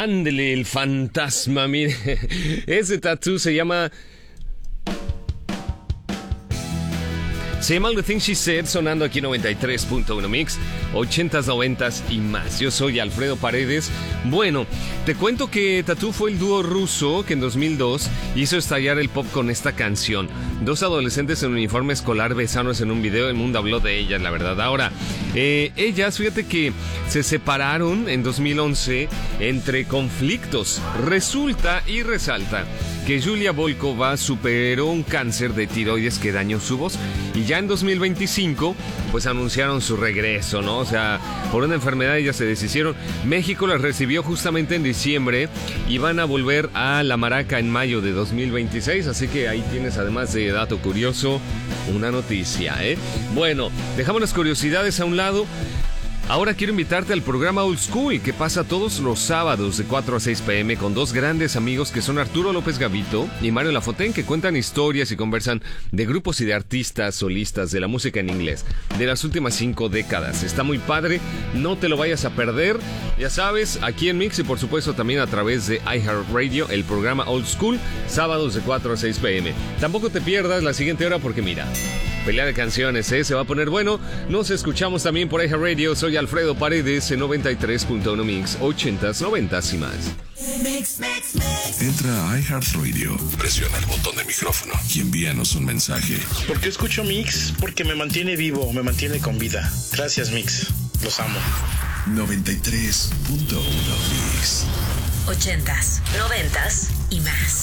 Ándele, el fantasma, mire. Ese tatú se llama All the Things She Said, sonando aquí 93.1 Mix, 80s, 90s y más. Yo soy Alfredo Paredes. Bueno, te cuento que Tatú fue el dúo ruso que en 2002 hizo estallar el pop con esta canción. Dos adolescentes en uniforme escolar besándose en un video. El mundo habló de ellas, la verdad. Ahora, ellas, fíjate que se separaron en 2011 entre conflictos. Resulta y resalta que Yulia Volkova superó un cáncer de tiroides que dañó su voz y ya en 2025 pues anunciaron su regreso, ¿no? O sea, por una enfermedad ellas se deshicieron. México las recibió justamente en diciembre y van a volver a La Maraca en mayo de 2026, así que ahí tienes, además de dato curioso, una noticia, ¿eh? Bueno, dejamos las curiosidades a un lado. Ahora quiero invitarte al programa Old School, que pasa todos los sábados de 4 a 6 p.m. con dos grandes amigos que son Arturo López Gavito y Mario Lafontaine, que cuentan historias y conversan de grupos y de artistas solistas de la música en inglés de las últimas 5 décadas. Está muy padre, no te lo vayas a perder. Ya sabes, aquí en Mix y por supuesto también a través de iHeartRadio, el programa Old School, sábados de 4 a 6 p.m. Tampoco te pierdas la siguiente hora porque mira, pelea de canciones, se va a poner bueno. Nos escuchamos también por iHeartRadio. Soy Alfredo Paredes en 93.1 Mix, 80s, 90s y más. Entra a iHeartRadio, presiona el botón de micrófono y envíanos un mensaje. ¿Por qué escucho Mix? Porque me mantiene vivo, me mantiene con vida. Gracias, Mix. Los amo. 93.1 Mix. 80s, 90s y más.